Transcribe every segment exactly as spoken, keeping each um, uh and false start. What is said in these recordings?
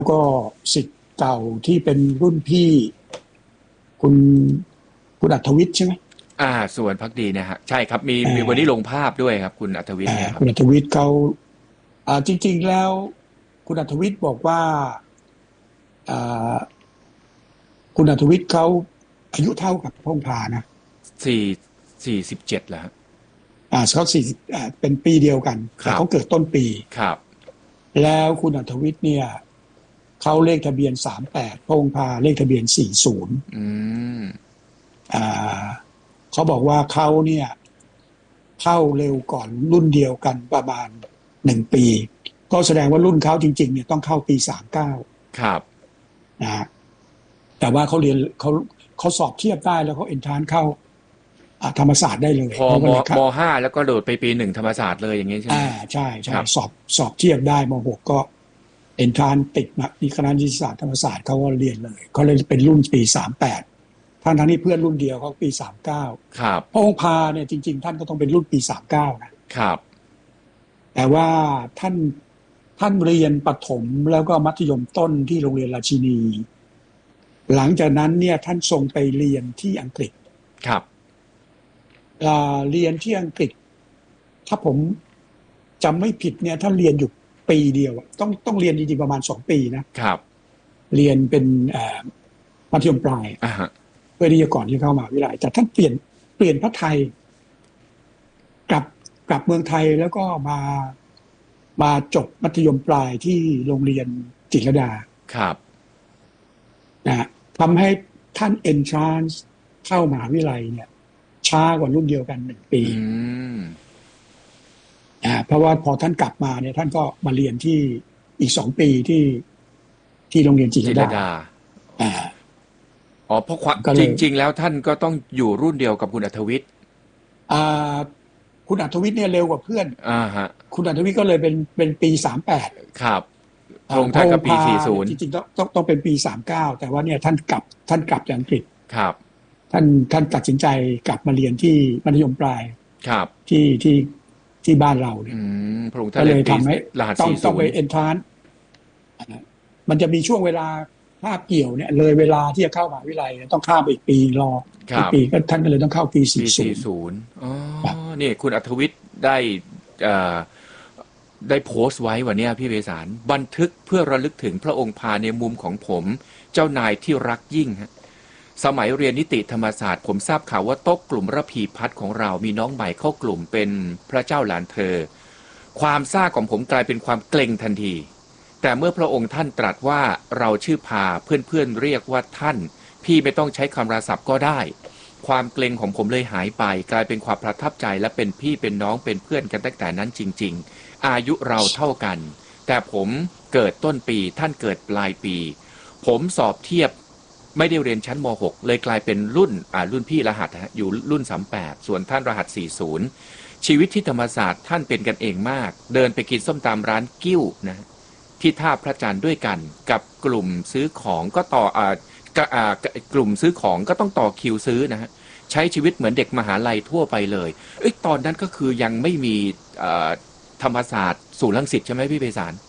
ก็ศิษย์เก่าที่เป็นรุ่นพี่คุณคุณอัธวิทย์ใช่ไหมอ่าส่วนพักดีนะฮะใช่ครับมีอ่มีวันนี้ลงาภาพด้วยครับคุณอัธวิทอ่าย์เนี่ยครับคุณอัธวิทย์เขาอ่าจริงๆแล้วคุณอัธวิทย์บอกว่าอ่าคุณอัธวิทย์เขาอายุเท่ากับพงษ์พานะสี่สี่สิบเจ็ดแล้วฮะอ่าเขาสี่สิบอ่าเป็นปีเดียวกันครับแต่เขาเกิดต้นปีครับแล้วคุณอัธวิทย์เนี่ยเขาเลขทะเบียนสามแปดพงษ์พาเลขทะเบียนสี่ศูนย์อืมอ่าเขาบอกว่าเขาเนี่ย เข้าเร็วก่อนรุ่นเดียวกันประมาณหนึ่งปีก็แสดงว่ารุ่นเขาจริงๆเนี่ยต้องเข้าปีสามเก้าครับนะฮะแต่ว่าเขาเรียนเขาเขาสอบเทียบได้แล้วเขาเอนทรานเข้าอ่าธรรมศาสตร์ได้เลยพอมเขาก็เลยครับมห้าแล้วก็โดดไปปีหนึ่งธรรมศาสตร์เลยอย่างนี้ใช่ไหมอ่าฮะใช่คใช่รับสอบสอบเทียบได้มหกก็เอนทรานติดมาที่คณะนิติศาสตร์ธรรมศาสตร์เขาก็เรียนเลยเขาเลยเป็นรุ่นปีสามแปดท่านทั้งที่เพื่อนรุ่นเดียวเขาปีสามเก้าครับพระองค์พาเนี่ยจริงๆท่านก็ต้องเป็นรุ่นปีสามเก้านะครับ แต่ว่าท่านท่านเรียนประถมแล้วก็มัธยมต้นที่โรงเรียนราชินีหลังจากนั้นเนี่ยท่านส่งไปเรียนที่อังกฤษครับอ่าเรียนที่อังกฤษถ้าผมจำไม่ผิดเนี่ยท่านเรียนอยู่ปีเดียวอะต้องต้องเรียนจริงๆประมาณสองปีนะครับเรียนเป็นอ่ามัธยมปลายอ่าฮะเพื่อที่จะก่อนที่เข้ามหาวิทยาลัยแต่ท่านเปลี่ยนเปลี่ยนพระไทยกลับกลับเมืองไทยแล้วก็มา มาจบมัธยมปลายที่โรงเรียนจิตรลดาครับนะทำให้ท่านเอนทรานซ์เข้ามหาวิทยาลัยเนี่ยช้ากว่ารุ่นเดียวกันหนึ่งปีอืมนะเพราะว่าพอท่านกลับมาเนี่ยท่านก็มาเรียนที่อีกสองปีที่ที่โรงเรียนจิตรลดาจิตรลดาอ่าอ๋อเพราะความก็เลยจริงๆแล้วท่านก็ต้องอยู่รุ่นเดียวกับคุณอัธวิทย์อ่าคุณอัธวิทย์เนี่ยเร็วกว่าเพื่อนอ่าฮะคุณอัธวิทย์ก็เลยเป็นเป็นปีสามแปดครับพอ่าระองค์พระท่านก็ปีองค์พาสี่ศูนย์เนี่ยจริงๆต้องต้องต้องเป็นปีสามเก้าแต่ว่าเนี่ยท่านกลับท่านกลับจากอังกฤษครับท่านท่านตัดสินใจกลับมาเรียนที่มัธยมปลายครับที่ที่ที่บ้านเราเนี่อืยมพระองค์ท่าก็นเรียนปีเลยทำให้รหัสต้องต้องไปสี่ศูนย์เอนทรานมันจะมีช่วงเวลาคาบเกี่ยวเนี่ยเลยเวลาที่จะเข้ามหาวิทยาลัยต้องข้ามไปอีกปีรออีกครับปีก็ท่านก็เลยต้องเข้าปีปีสี่สิบอ๋อครับนี่คุณอัธวิทย์ได้เอ่อได้โพสต์ไว้วันนี้พี่เวสารบันทึกเพื่อระลึกถึงพระองค์พาในมุมของผมเจ้านายที่รักยิ่งฮะสมัยเรียนนิติธรรมศาสตร์ผมทราบข่าวว่าโต๊ะกลุ่มระพีพัฒน์ของเรามีน้องใหม่เข้ากลุ่มเป็นพระเจ้าหลานเธอความซ่าของผมกลายเป็นความเกรงทันทีแต่เมื่อพระองค์ท่านตรัสว่าเราชื่อพาเพื่อนๆเรียกว่าท่านพี่ไม่ต้องใช้คำราศัพท์ก็ได้ความเกรงของผมเลยหายไปกลายเป็นความประทับใจและเป็นพี่เป็นน้องเป็นเพื่อนกันตั้งแต่นั้นจริงๆอายุเราเท่ากันแต่ผมเกิดต้นปีท่านเกิดปลายปีผมสอบเทียบไม่ได้เรียนชั้นม .หก เลยกลายเป็นรุ่นอ่ารุ่นพี่รหัสฮะอยู่รุ่นสามแปดส่วนท่านรหัสสี่สิบชีวิตที่ธรรมศาสตร์ท่านเป็นกันเองมากเดินไปกินส้มตำร้านกิ้วนะที่ท่าพระจันทร์ด้วยกันกับกลุ่มซื้อของก็ต่ออ่ากลุ่มซื้อของก็ต้องต่อคิวซื้อนะฮะใช้ชีวิตเหมือนเด็กมหาลัยทั่วไปเลยเอ้ยตอนนั้นก็คือยังไม่มีธรรมศาสตร์ศูนย์รังสิตใช่ไหมพี่ไพศาล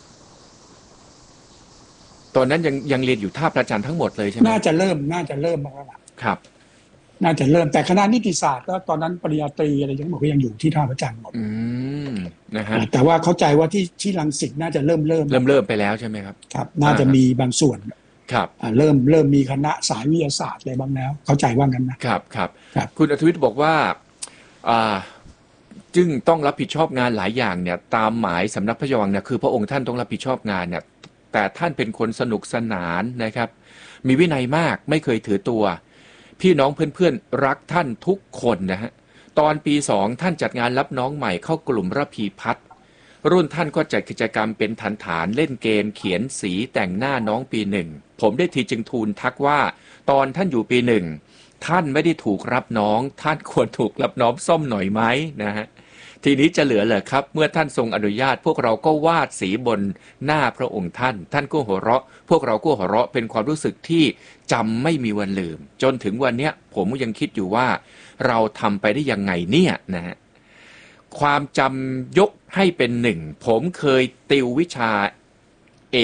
ตอนนั้นยังยังเรียนอยู่ท่าพระจันทร์ทั้งหมดเลยใช่ไหมน่าจะเริ่มน่าจะเริ่มมาแล้วล่ะครับน่าจะเริ่มแต่คณะนิติศาสตร์ก็ตอนนั้นปริญญาตรีอะไรยังบอกว่ายังอยู่ที่ท่าพระจันทร์หมดอืมนะฮะแต่ว่าเข้าใจว่าที่ที่รังสิตน่าจะเริ่มเริ่มเริ่มเริ่มไปแล้วใช่ไหมครับครับน่าจะมีบางส่วนครับเริ่มเริ่มมีคณะสายวิทยาศาสตร์อะไรบ้างแล้วเข้าใจว่างั้นนะครับครับครับคุณอัธวิทย์บอกว่าอ่าจึงต้องรับผิดชอบงานหลายอย่างเนี่ยตามหมายสำนักพระราชวังเนี่ยคือพระองค์ท่านต้องรับผิดชอบงานเนี่ยแต่ท่านเป็นคนสนุกสนานนะครับมีวินัยมากไม่เคยถือตัวพี่น้องเพื่อนๆรักท่านทุกคนนะฮะตอนปีสองท่านจัดงานรับน้องใหม่เข้ากลุ่มระพีพัฒน์รุ่นท่านก็จัดกิจกรรมเป็นฐานฐานเล่นเกมเขียนสีแต่งหน้าน้องปีหนึ่งผมได้ทีจึงทูลทักว่าตอนท่านอยู่ปีหนึ่งท่านไม่ได้ถูกรับน้องท่านควรถูกรับน้องส้มหน่อยไหมนะฮะทีนี้จะเหลือเหรอครับเมื่อท่านทรงอนุญาตพวกเราก็วาดสีบนหน้าพระองค์ท่านท่านก็หัวเราะพวกเราก็หัวเราะเป็นความรู้สึกที่จำไม่มีวันลืมจนถึงวันเนี้ยผมยังคิดอยู่ว่าเราทำไปได้ยังไงเนี่ยนะฮะความจำยกให้เป็นหนึ่งผมเคยติววิชาเอก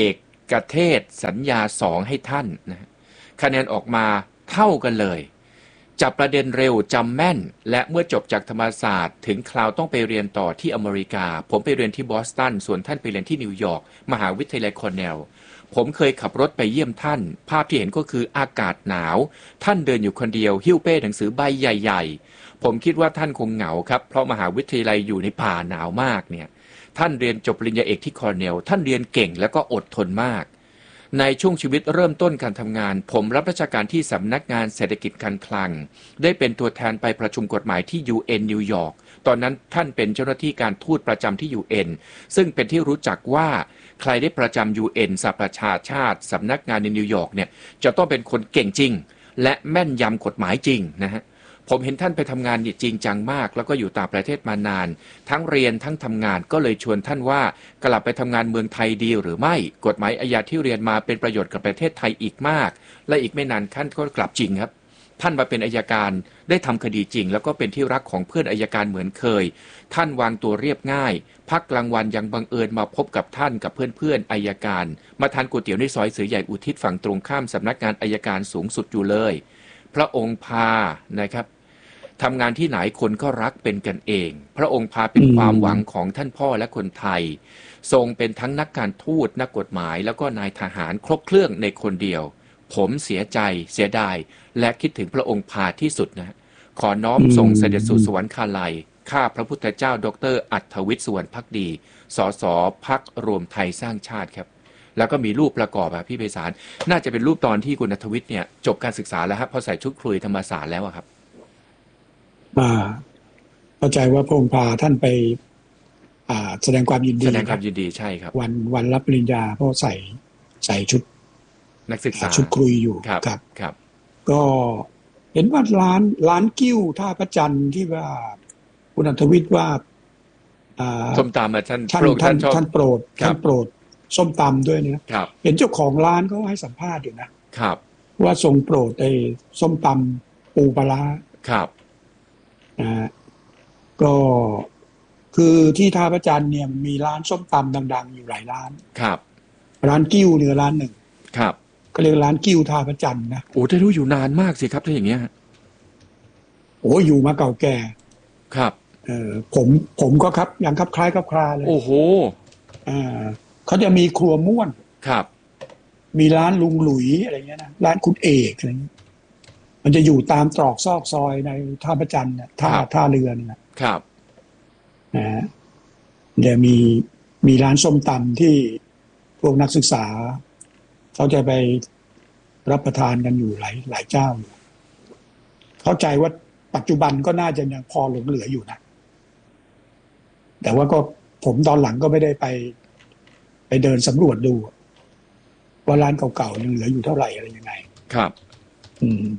กระเทศสัญญาสองให้ท่านนะคะแนนออกมาเท่ากันเลยจับประเด็นเร็วจำแม่นและเมื่อจบจากธรรมศาสตร์ถึงคราวต้องไปเรียนต่อที่อเมริกาผมไปเรียนที่บอสตันส่วนท่านไปเรียนที่นิวยอร์กมหาวิทยาลัยคอร์เนลผมเคยขับรถไปเยี่ยมท่านภาพที่เห็นก็คืออากาศหนาวท่านเดินอยู่คนเดียวหิ้วเป้หนังสือใบใหญ่ๆผมคิดว่าท่านคงเหงาครับเพราะมหาวิทยาลัยอยู่ในป่าหนาวมากเนี่ยท่านเรียนจบปริญญาเอกที่คอร์เนลท่านเรียนเก่งและก็อดทนมากในช่วงชีวิตเริ่มต้นการทำงานผมรับราชการที่สำนักงานเศรษฐกิจการคลังได้เป็นตัวแทนไปประชุมกฎหมายที่ ยู เอ็น นิวยอร์กตอนนั้นท่านเป็นเจ้าหน้าที่การทูตประจำที่ ยู เอ็น ซึ่งเป็นที่รู้จักว่าใครได้ประจำ ยู เอ็น สหประชาชาติสำนักงานในนิวยอร์กเนี่ยจะต้องเป็นคนเก่งจริงและแม่นยำกฎหมายจริงนะฮะผมเห็นท่านไปทำงานจริงจังมากแล้วก็อยู่ต่างประเทศมานานทั้งเรียนทั้งทำงานก็เลยชวนท่านว่ากลับไปทำงานเมืองไทยดีหรือไม่กฎหมายอาญาที่เรียนมาเป็นประโยชน์กับประเทศไทยอีกมากและอีกไม่นานท่านก็กลับจริงครับท่านมาเป็นอัยการได้ทำคดีจริงแล้วก็เป็นที่รักของเพื่อนอัยการเหมือนเคยท่านวางตัวเรียบง่ายพักกลางวันยังบังเอิญมาพบกับท่านกับเพื่อนๆอัยการมาทานก๋วยเตี๋ยวในซอยเสือใหญ่อุทิศฝั่งตรงข้ามสำนักงานอัยการสูงสุดอยู่เลยพระองค์พานะครับทำงานที่ไหนคนก็รักเป็นกันเองพระองค์พาเป็นความหวังของท่านพ่อและคนไทยทรงเป็นทั้งนักการทูตนักกฎหมายแล้วก็นายทหารครบเครื่องในคนเดียวผมเสียใจเสียดายและคิดถึงพระองค์พาที่สุดนะขอน้อมส่งเสด็จสู่สวรรคาลัยข้าพระพุทธเจ้าดรอัธวิทย์สุวรรณภักดีสสพรรครวมไทยสร้างชาติครับแล้วก็มีรูปประกอบอะพี่ไพศาลน่าจะเป็นรูปตอนที่คุณอัธวิทย์เนี่ยจบการศึกษาแล้วครับพอใส่ชุดครุยธรรมศาสตร์แล้วครับมาเข้าใจว่าพระองค์พาท่านไปอ่าแสดงความยินดีแสดงความยินดีใช่ครับวันวันรับปริญญาเพราะใส่ใส่ชุดนักศึกษาชุดครุยอยู่ครับครับก็เห็นว่าร้านร้านกิ้วท่าพระจันทร์ที่ว่าคุณอัธวิทย์ว่าส้มตำอ่ะท่านท่านท่านท่านโปรดท่านโปรดส้มตำด้วยเนี่ยเห็นเจ้าของร้านเขาให้สัมภาษณ์อยู่นะครับว่าทรงโปรดไอ้ส้มตำปูปลาร้าครับนะก็คือที่ท่าพระจันทร์เนี่ยมีร้านส้มตำดังๆอยู่หลายร้านครับร้านกิ้วเนี่ยร้านหนึ่งครับก็เรียกร้านกิ้วท่าพระจันทร์นะโอ้ได้รู้อยู่นานมากสิครับถ้าอย่างเงี้ยโอ้อยู่มาเก่าแก่ครับเออผมผมก็ครับอย่างครับคล้ายครับคลาเลยโอ้โหอ่าเขาจะมีครัวม่วนครับมีร้านลุงหลุยอะไรเงี้ยนะร้านคุณเอกอะไรเงี้ยมันจะอยู่ตามตรอกซอกซอยในท่าพระจันทร์เนี่ยท่าท่าเรือเนี่ยครับนะเดี๋ยวมีมีร้านส้มตำที่พวกนักศึกษาเขาจะไปรับประทานกันอยู่หลายหลายเจ้าอยู่เข้าใจว่าปัจจุบันก็น่าจะยังพอหลงเหลืออยู่นะแต่ว่าก็ผมตอนหลังก็ไม่ได้ไปไปเดินสำรวจดูว่าร้านเก่าๆยังเหลืออยู่เท่าไหร่อะไรยังไงครับอืม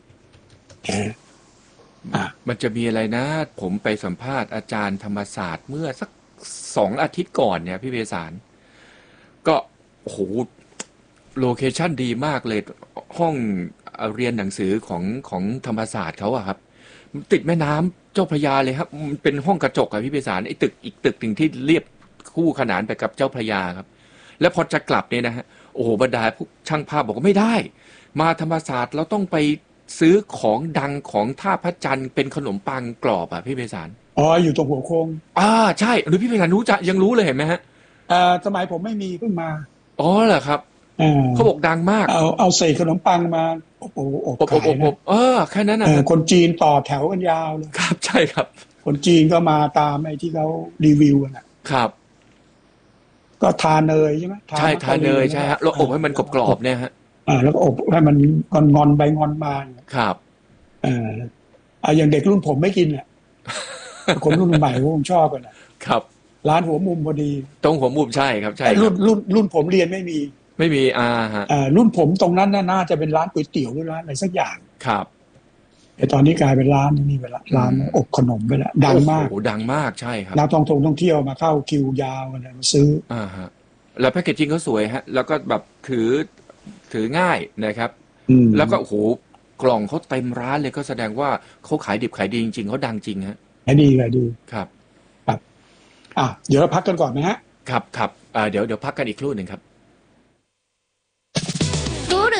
มันจะมีอะไรนะผมไปสัมภาษณ์อาจารย์ธรรมศาสตร์เมื่อสักสองอาทิตย์ก่อนเนี่ยพี่เวสารก็โอ้โหโลเคชั่นดีมากเลยห้องเรียนหนังสือของของธรรมศาสตร์เขาอะครับติดแม่น้ำเจ้าพระยาเลยครับมันเป็นห้องกระจกอะพี่เวสารไอ้ตึกอีกตึกหนึ่งที่เรียบคู่ขนานไปกับเจ้าพระยาครับแล้วพอจะกลับเนี่ยนะฮะโอ้โหบรรดาผู้ช่างภาพบอกว่าไม่ได้มาธรรมศาสตร์เราต้องไปซื้อของดังของท่าพระจันทร์เป็นขนมปังกรอบอ่ะพี่ไพศาลอ๋ออยู่ตรงหัวโค้งอ่าใช่หรือพี่ไพศาลรู้จะยังรู้เลยเห็นไหมฮะอ่าสมัยผมไม่มีเพิ่งมาอ๋อเหรอครับเขาบอกดังมากเอาเอาใส่ขนมปังมาอบอบอบอบอบอบเออแค่นั้นนะคนจีนต่อแถวกันยาวเลยครับใช่ครับคนจีนก็มาตามไอ้ที่เขารีวิวกันนะครับก็ทาเนยใช่ไหมใช่ทาเนยใช่ฮะแล้วอบให้มันกรอบๆเนี่ยฮะอ่าแล้วก็อบให้มันงอนงอนไปงอนมาครับอ่าอ่าอย่างเด็กรุ่นผมไม่กินอ่ะคนรุ่นใหม่ผมชอบกันนะครับร้านหัวมุมพอดีตรงหัวมุมใช่ครับใช่รุ่นรุ่นรุ่นผมเรียนไม่มีไม่มีอ่าฮะอ่ารุ่นผมตรงนั้นน่าจะเป็นร้านก๋วยเตี๋ยวหรือร้านอะไรสักอย่างครับแต่ตอนนี้กลายเป็นร้านนี่ไปละร้านอบขนมไปละดังมากโอ้ดังมากใช่ครับนักท่องท่องเที่ยวมาเข้าคิวยาวกันมาซื้ออ่าฮะแล้วแพ็กเกจจิ้งเขาสวยฮะแล้วก็แบบถือถือง่ายนะครับแล้วก็โอ้โหกล่องเขาเต็มร้านเลยก็แสดงว่าเขาขายดิบขายดีจริงๆเขาดังจริงฮะขายดีขายดีครับครับอ่ะเดี๋ยวเราพักกันก่อนไหมฮะครับครับอ่าเดี๋ยวเดี๋ยวพักกันอีกครู่หนึ่งครับ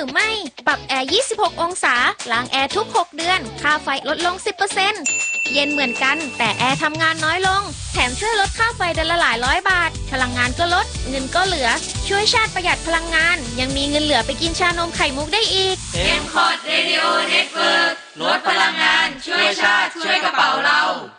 รือไม่ปรับแอร์ยี่สิบหกองศาล้างแอร์ทุกหกเดือนค่าไฟลดลง สิบเปอร์เซ็นต์ เย็นเหมือนกันแต่แอร์ทำงานน้อยลงแถมช่วยลดค่าไฟเดือนละหลายร้อยบาทพลังงานก็ลดเงินก็เหลือช่วยชาติประหยัดพลังงานยังมีเงินเหลือไปกินชานมไข่มุกได้อีกเอ็ม คอ ที Radio Network ลดพลังงานช่วยชาติช่วยกระเป๋าเรา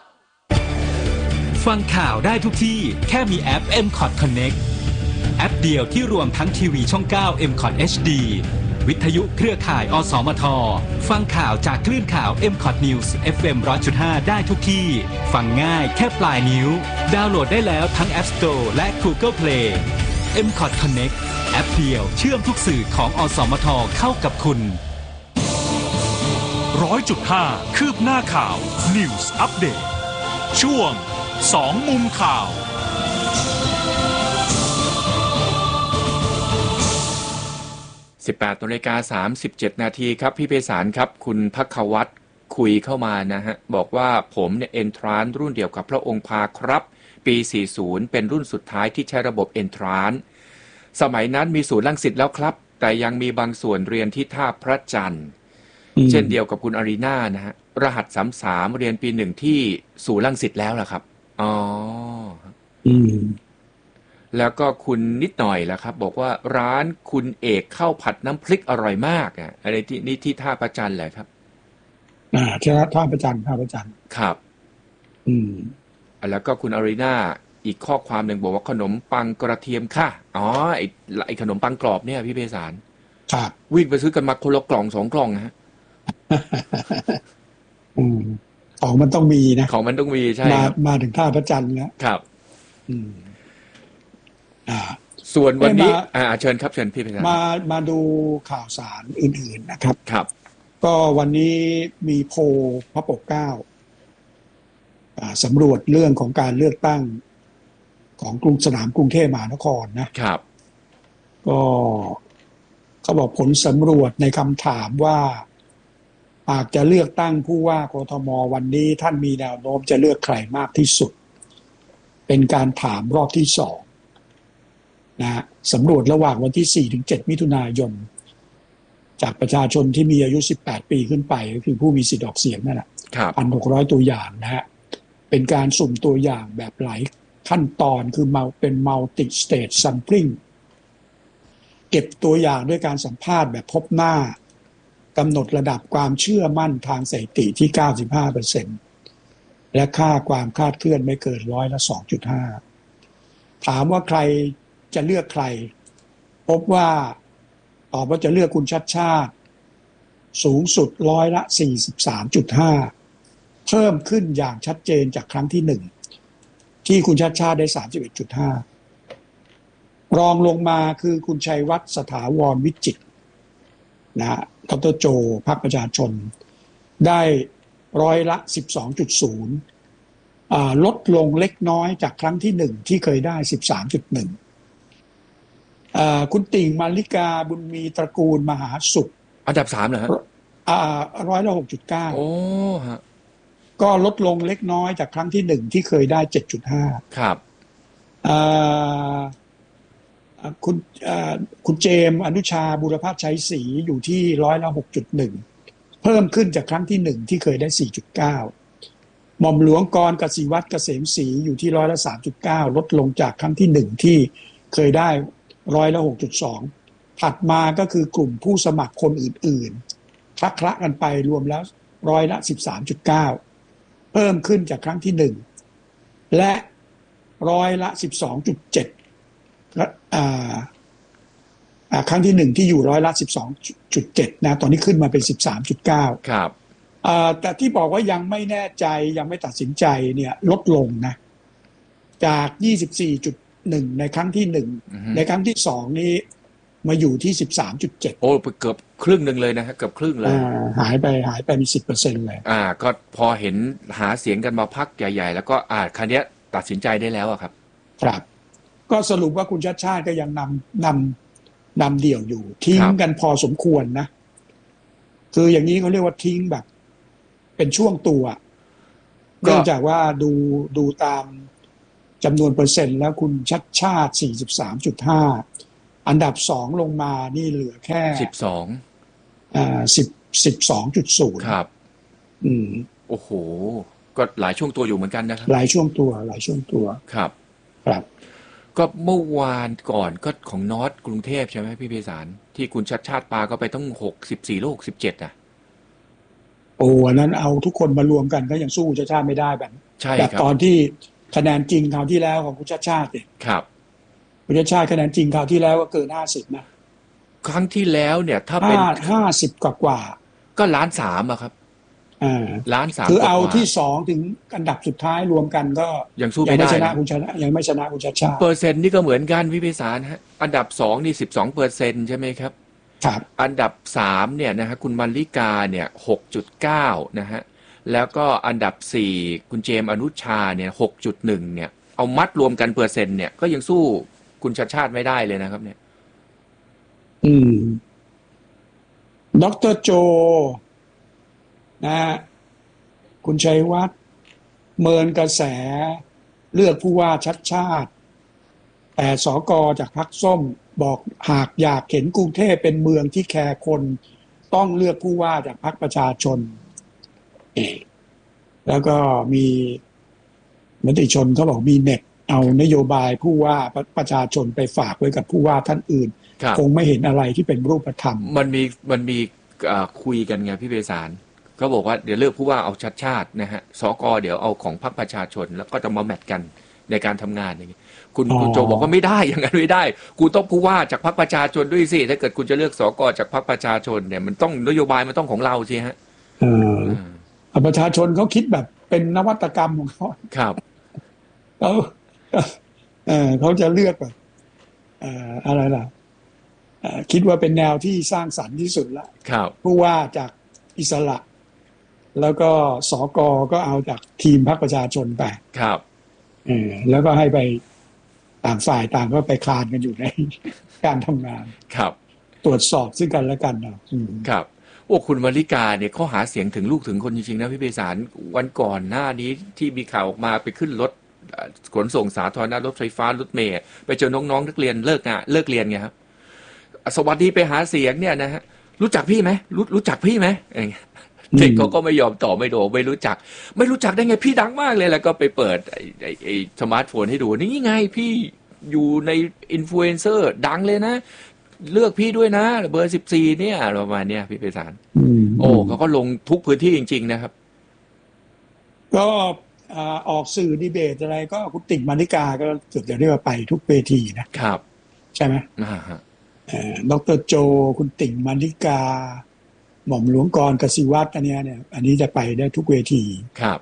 ฟังข่าวได้ทุกที่แค่มีแอป เอ็ม คอ ที Connect แอปเดียวที่รวมทั้งทีวีช่อง เก้า เอ็ม คอ ที เอช ดี วิทยุเครือข่ายอสมทฟังข่าวจากคลื่นข่าว เอ็ม คอ ที News เอฟ เอ็ม หนึ่งร้อยจุดห้า ได้ทุกที่ฟังง่ายแค่ปลายนิ้วดาวน์โหลดได้แล้วทั้ง App Store และ Google Play เอ็ม คอ ที Connect แอปเดียวเชื่อมทุกสื่อของอสมทเข้ากับคุณร้อยจุดห้าคืบหน้าข่าว News Update ช่วงสองมุมข่าวสิบแปดนาฬิกาสามสิบเจ็ดนาทีครับพี่ไพศาลครับคุณภัควัฒน์คุยเข้ามานะฮะบอกว่าผมเนี่ยเอนทรานรุ่นเดียวกับพระองค์พาครับปีสี่สิบเป็นรุ่นสุดท้ายที่ใช้ระบบเอนทรานสมัยนั้นมีศูนย์รังสิตแล้วครับแต่ยังมีบางส่วนเรียนที่ท่าพระจันทร์เช่นเดียวกับคุณอารีนานะฮะรหัสสามสามเรียนปีหนึ่งที่ศูนย์รังสิตแล้วล่ะครับอ๋ออืมแล้วก็คุณนิดหน่อยล่ะครับบอกว่าร้านคุณเอกข้าวผัดน้ำพริกอร่อยมากอ่ะอะไรที่นี่ที่ท่าพระจันทร์แหละครับอ่าที่ท่าพระจันทร์ท่าพระจันทร์ครับอืมแล้วก็คุณอารีนาอีกข้อความหนึ่งบอกว่าขนมปังกระเทียมค่ะอ๋อไอ้ไอ้ขนมปังกรอบเนี่ยพี่ไพศาลครับวิ่งไปซื้อกันมาคนละกล่องสองกล่องฮะอืมของมันต้องมีนะของมันต้องมีใช่มามาถึงท่าพระจันทร์แล้วครับอืมอ่าส่วนวันนี้อ่าเชิญครับเชิญพี่ไพศาลมามาดูข่าวสารอื่นๆนะครับครับก็วันนี้มีโพลพระปกเกล้าสำรวจเรื่องของการเลือกตั้งของกรุงสนามกรุงเทพมหานครนะครับก็เขาบอกผลสำรวจในคำถามว่าหากจะเลือกตั้งผู้ว่ากทมวันนี้ท่านมีแนวโน้มจะเลือกใครมากที่สุดเป็นการถามรอบที่สองนะสำรวจระหว่างวันที่ สี่ถึงเจ็ด มิถุนายนจากประชาชนที่มีอายุสิบแปดปีขึ้นไปก็คือผู้มีสิทธิ์ออกเสียงนั่นแหละหนึ่งพันหกร้อย ตัวอย่างนะฮะเป็นการสุ่มตัวอย่างแบบหลายขั้นตอนคือเป็น multi stage sampling เก็บตัวอย่างด้วยการสัมภาษณ์แบบพบหน้ากำหนดระดับความเชื่อมั่นทางสถิติที่ เก้าสิบห้าเปอร์เซ็นต์ และค่าความคลาดเคลื่อนไม่เกินร้อยละ สองจุดห้า ถามว่าใครจะเลือกใครพบว่าตอบว่าจะเลือกคุณชัดชาติสูงสุดร้อยละ สี่สิบสามจุดห้า เพิ่มขึ้นอย่างชัดเจนจากครั้งที่หนึ่งที่คุณชัดชาติได้ สามสิบเอ็ดจุดห้า รองลงมาคือคุณชัยวัฒน์สถาวรวิจิตรนะดร.โจพรรคประชาชนได้ร้อยละ สิบสองจุดศูนย์ อ่าลดลงเล็กน้อยจากครั้งที่หนึ่งที่เคยได้ สิบสามจุดหนึ่ง อ่าคุณติ่งมาริกาบุญมีตระกูลมหาสุขอันดับสามเหรอฮะอ่าร้อยละ หกจุดเก้าโอ้ฮะก็ลดลงเล็กน้อยจากครั้งที่หนึ่งที่เคยได้ เจ็ดจุดห้าครับอ่าคุณคุณเจมอนุชาบุรพชัยศรีอยู่ที่ร้อยละ หกจุดหนึ่ง เพิ่มขึ้นจากครั้งที่หนึ่งที่เคยได้ สี่จุดเก้า หม่อมหลวงกรกสิวัฒน์เกษมศรีอยู่ที่ร้อยละ สามจุดเก้า ลดลงจากครั้งที่หนึ่งที่เคยได้ร้อยละ หกจุดสอง ถัดมาก็คือกลุ่มผู้สมัครคนอื่นๆคละคละกันไปรวมแล้วร้อยละ สิบสามจุดเก้า เพิ่มขึ้นจากครั้งที่หนึ่งและร้อยละ สิบสองจุดเจ็ดครั้งที่หนึ่งที่อยู่ร้อยละ สิบสองจุดเจ็ด นะตอนนี้ขึ้นมาเป็น สิบสามจุดเก้าครับแต่ที่บอกว่ายังไม่แน่ใจยังไม่ตัดสินใจเนี่ยลดลงนะจาก ยี่สิบสี่จุดหนึ่ง ในครั้งที่หนึ่งในครั้งที่สองนี้มาอยู่ที่ สิบสามจุดเจ็ดโอ้เกือบครึ่งนึงเลยนะฮะเกือบครึ่งเลยหายไปหายไปมี สิบเปอร์เซ็นต์ เลยอ่าก็พอเห็นหาเสียงกันมาพักใหญ่ๆแล้วก็อ่าครั้งนี้ตัดสินใจได้แล้วอะครับครับก็สรุปว่าคุณชัดชาติก็ยังนำนำนำเดี่ยวอยู่ทิ้งกันพอสมควรนะคืออย่างนี้เขาเรียกว่าทิ้งแบบเป็นช่วงตัวเนื่องจากว่าดูดูตามจำนวนเปอร์เซ็นต์แล้วคุณชัดชาติ สี่สิบสามจุดห้าอันดับสองลงมานี่เหลือแค่สิบสองอ่าสิบสิบสองจุดศูนย์ครับอืมโอ้โหก็หลายช่วงตัวอยู่เหมือนกันนะครับหลายช่วงตัวหลายช่วงตัวครับครับก็เมื่อวานก่อนก็ของนอร์ทกรุงเทพใช่ไหมพี่ไพศาลที่คุณชัดชาติปาก็ไปต้องหกสิบสี่โลกสิบเจ็ดอ่ะโอ้อันนั้นเอาทุกคนมารวมกันก็ยังสู้คุณชัดชาติไม่ได้แบบใช่แบบตอนที่คะแนนจริงคราวที่แล้วของคุณชัดชาติเนี่ยครับคุณชัดชาติคะแนนจริงคราวที่แล้วก็เกินห้าสิบนะครั้งที่แล้วเนี่ยถ้าเป็นห้าสิบกว่ากว่าก็ล้านสามอะครับอ่าล้านสามคือเอาที่สองถึงอันดับสุดท้ายรวมกันก็ยังสู้ไม่ได้ชนะคุณชนะยังไม่ชนะคุณชัดชาติเปอร์เซ็นต์นี่ก็เหมือนกันพี่ไพศาลฮะอันดับสองนี่สิบสองเปอร์เซ็นต์ใช่ไหมครับครับอันดับสามเนี่ยนะฮะคุณมัลลิกาเนี่ยหกจุดเก้านะฮะแล้วก็อันดับสี่คุณเจมส์อนุชาเนี่ยหกจุดหนึ่งเนี่ยเอามัดรวมกันเปอร์เซ็นต์เนี่ยก็ยังสู้คุณชัดชาติไม่ได้เลยนะครับเนี่ยอืมดร.โจนะคุณชัยวัฒน์เมินกระแสเลือกผู้ว่าชัดชาติแต่สกจากพรรคส้มบอกหากอยากเห็นกรุงเทพเป็นเมืองที่แคร์คนต้องเลือกผู้ว่าจากพรรคประชาชนแล้วก็มีมติชนเขาบอกมีเน็ตเอานโยบายผู้ว่าประชาชนไปฝากไว้กับผู้ว่าท่านอื่นคงไม่เห็นอะไรที่เป็นรูปธรรมมันมีมันมีคุยกันไงพี่ไพศาลเขาบอกว่าเดี๋ยวเลือกผู้ว่าเอาชัดชาตินะฮะสกเดี๋ยวเอาของพรรคประชาชนแล้วก็จะมาแมทกันในการทำงานอย่างนี้คุณคุณโจบอกว่าไม่ได้อย่างนั้นไม่ได้กูต้องผู้ว่าจากพรรคประชาชนด้วยสิถ้าเกิดคุณจะเลือกสกจากพรรคประชาชนเนี่ยมันต้องนโยบายมันต้องของเราสิฮะเออประชาชนเขาคิดแบบเป็นนวัตกรรมของเขาครับเขาเออเขาจะเลือกแบบเอ่ออะไรล่ะคิดว่าเป็นแนวที่สร้างสรรค์ที่สุดละผู้ว่าจากอิสระแล้วก็สกก็เอาจากทีมพรรคประชาชนไปครับเออแล้วก็ให้ไปต่างฝ่ายต่างก็ไปคลานกันอยู่ในการทำงานครับตรวจสอบซึ่งกันและกันนะครับโอ้คุณวริกาเนี่ยเขาหาเสียงถึงลูกถึงคนจริงๆนะพี่ไพศาลวันก่อนหน้านี้ที่มีข่าวออกมาไปขึ้นรถขนส่งสาธารณะรถไฟฟ้ารถเมล์ไปเจอน้องๆนักเรียนเลิกงานเลิกเรียนไงครับสวัสดีไปหาเสียงเนี่ยนะฮะรู้จักพี่ไหมรู้รู้จักพี่ไหมเองเด็กเขาก็ไม่ยอมตอบไม่โดไม่รู้จักไม่รู้จักได้ไงพี่ดังมากเลยแล้วก็ไปเปิดไอ้ไอ้ไอ้สมาร์ทโฟนให้ดูนี่ไงพี่อยู่ในอินฟลูเอนเซอร์ดังเลยนะเลือกพี่ด้วยนะเบอร์สิบสี่เนี่ยประมาณเนี้ยพี่ไพศาลโอ้เขาก็ลงทุกพื้นที่จริงๆนะครับก็ออกสื่อดีเบตอะไรก็คุณติ่งมานิกาก็สุดจะเรียกว่าไปทุกเวทีนะครับใช่ไหมอ่าฮะดร.โจคุณติ่งมานิกาหม่อมหลวงกรกสิวัฒน์อันนี้เนี่ยอันนี้จะไปได้ทุกเวทีครับ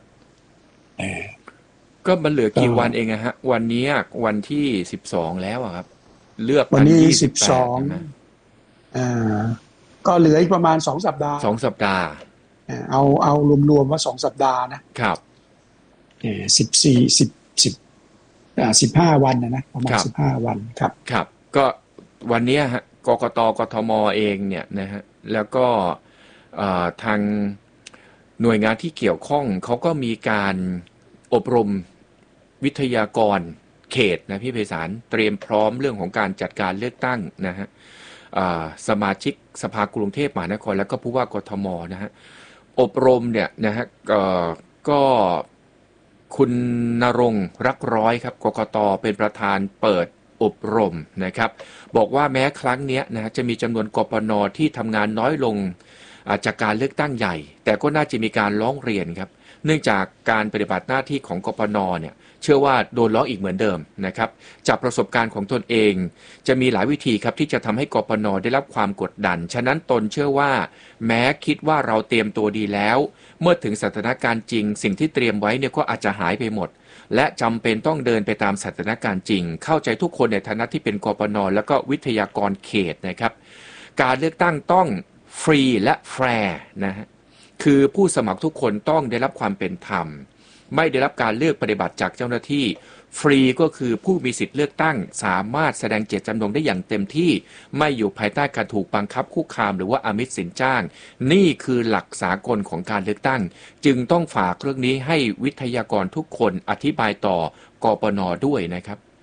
ก็มันเหลือกี่วันเองอะฮะวันนี้วันที่สิบสองแล้วอะครับเลือกวันนี้สิบสองอ่าก็เหลืออีกประมาณสองสัปดาห์สองสัปดาห์เอาเอารวมๆว่าสองสัปดาห์นะครับเออสิบสี่สิบสิบอ่าสิบห้าวันนะนะประมาณสิบห้าวันครับครับก็วันนี้ฮะกกต.กทม.เองเนี่ยนะฮะแล้วก็ทางหน่วยงานที่เกี่ยวข้องเขาก็มีการอบรมวิทยากรเขตนะพี่ไพศาลเตรียมพร้อมเรื่องของการจัดการเลือกตั้งนะฮะสมาชิกสภากรุงเทพมหานครแล้วก็ผู้ว่ากทม.นะฮะอบรมเนี่ยนะฮะก็คุณณรงค์รักร้อยครับกกต.เป็นประธานเปิดอบรมนะครับบอกว่าแม้ครั้งนี้นะจะมีจำนวนกปน.ที่ทำงานน้อยลงจากการเลือกตั้งใหญ่แต่ก็น่าจะมีการร้องเรียนครับเนื่องจากการปฏิบัติหน้าที่ของกปน.เนี่ยเชื่อว่าโดนล้ออีกเหมือนเดิมนะครับจากประสบการณ์ของตนเองจะมีหลายวิธีครับที่จะทำให้กปน.ได้รับความกดดันฉะนั้นตนเชื่อว่าแม้คิดว่าเราเตรียมตัวดีแล้วเมื่อถึงสถานการณ์จริงสิ่งที่เตรียมไว้เนี่ยก็อาจจะหายไปหมดและจำเป็นต้องเดินไปตามสถานการณ์จริงเข้าใจทุกคนในฐานะที่เป็นกปน.แล้วก็วิทยากรเขตนะครับการเลือกตั้งต้องฟรีและแฟร์นะฮะคือผู้สมัครทุกคนต้องได้รับความเป็นธรรมไม่ได้รับการเลือกปฏิบัติจากเจ้าหน้าที่ฟรีก็คือผู้มีสิทธิ์เลือกตั้งสามารถแสดงเจตจำนงได้อย่างเต็มที่ไม่อยู่ภายใต้การถูกบังคับคุกคามหรือว่าอามิสสินจ้างนี่คือหลักสากลของการเลือกตั้งจึงต้องฝากเรื่องนี้ให้วิทยากรทุกคนอธิบายต่อกปน.ด้วยนะครับ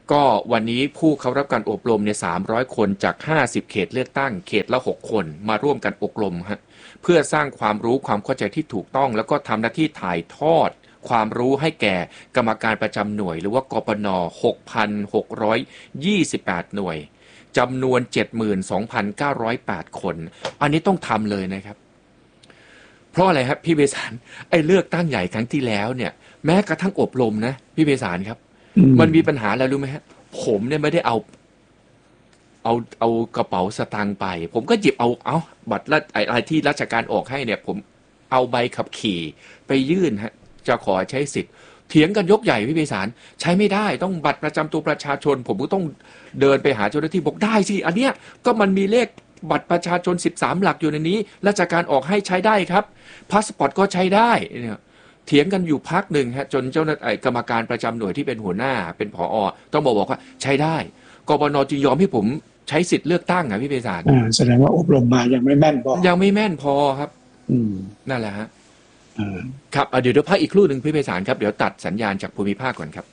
ก็วันนี้ผู้เข้ารับการอบรมเนี่ยสามร้อยคนจากห้าสิบเขตเลือกตั้งเขตละหกคนมาร่วมกันอบรมฮะเพื่อสร้างความรู้ความเข้าใจที่ถูกต้องแล้วก็ทำหน้าที่ถ่ายทอดความรู้ให้แก่กรรมการประจำหน่วยหรือว่ากปน หกพันหกร้อยยี่สิบแปด หน่วยจำนวน เจ็ดหมื่นสองพันเก้าร้อยแปด คนอันนี้ต้องทำเลยนะครับเพราะอะไรครับพี่เบสารไอ้เลือกตั้งใหญ่ครั้งที่แล้วเนี่ยแม้กระทั่งอบรมนะพี่เบสารครับมันมีปัญหาแล้วรู้ไหมฮะผมเนี่ยไม่ได้เอาเอาเอากระเป๋าสตางค์ไปผมก็หยิบเอาเอาบัตรอะไรที่ราชการออกให้เนี่ยผมเอาใบขับขี่ไปยื่นฮะจะขอใช้สิทธิ์เถียงกันยกใหญ่พี่เบสารใช้ไม่ได้ต้องบัตรประจำตัวประชาชนผมก็ต้องเดินไปหาเจ้าหน้าที่บอกได้สิอันเนี้ยก็มันมีเลขบัตรประชาชนสิบสามหลักอยู่ในนี้ราชการออกให้ใช้ได้ครับพาสปอร์ตก็ใช้ได้เนี่ยเถียงกันอยู่พักหนึ่งฮะจนเจ้าหน้าที่กรรมการประจำหน่วยที่เป็นหัวหน้าเป็นผอ.ต้องบอกบอกว่าใช้ได้กปน.จึงยอมให้ผมใช้สิทธิ์เลือกตั้งอ่ะพี่เบสารอ่าแสดงว่าอบรมมายังไม่แม่นพอยังไม่แม่นพอครับอืมนั่นแหละฮะครับเดี๋ยวเดี๋ยวพักอีกครู่หนึ่งพี่ไพศาลครับเดี๋ยวตัดสัญญาณจากภูมิภาคก่อนครับ